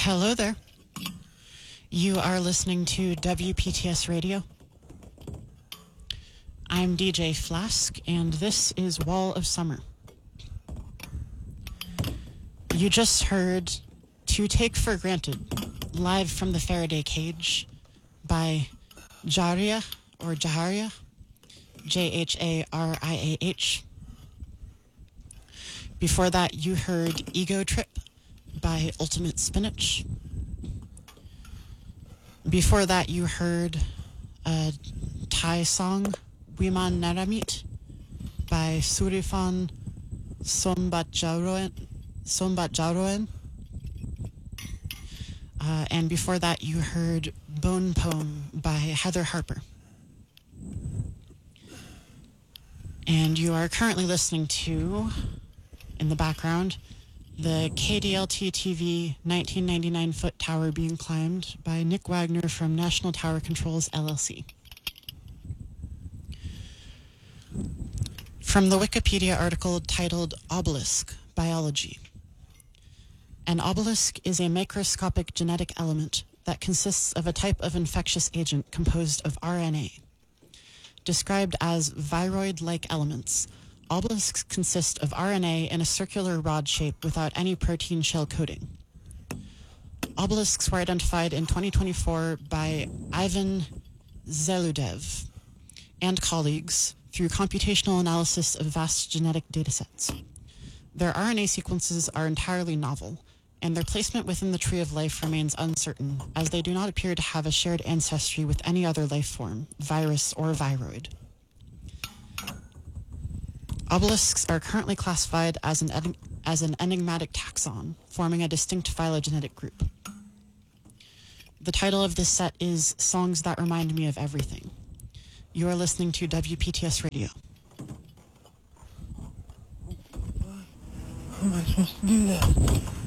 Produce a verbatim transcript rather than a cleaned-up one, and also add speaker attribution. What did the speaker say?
Speaker 1: Hello there. You are listening to W P T S Radio. I'm D J Flask, and this is Wall of Summer. You just heard To Take for Granted, live from the Faraday Cage, by Jaria, or Jaharia, J H A R I A H. Before that, you heard Ego Trip by Ultimate Spinach. Before that, you heard a Thai song, Wiman Naramit, by Surifan Sombatjaroen. Sombatjaroen. Uh, and before that, you heard Bone Poem by Heather Harper. And you are currently listening to, in the background, the K D L T T V nineteen ninety-nine foot tower being climbed by Nick Wagner from National Tower Controls, L L C. From the Wikipedia article titled Obelisk, Biology. An obelisk is a microscopic genetic element that consists of a type of infectious agent composed of R N A. Described as viroid-like elements, obelisks consist of R N A in a circular rod shape without any protein shell coating. Obelisks were identified in twenty twenty-four by Ivan Zeludev and colleagues through computational analysis of vast genetic datasets. Their R N A sequences are entirely novel, and their placement within the tree of life remains uncertain, as they do not appear to have a shared ancestry with any other life form, virus or viroid. Obelisks are currently classified as an, en- as an enigmatic taxon, forming a distinct phylogenetic group. The title of this set is Songs That Remind Me of Everything. You are listening to W P T S Radio.
Speaker 2: How am I supposed to do that?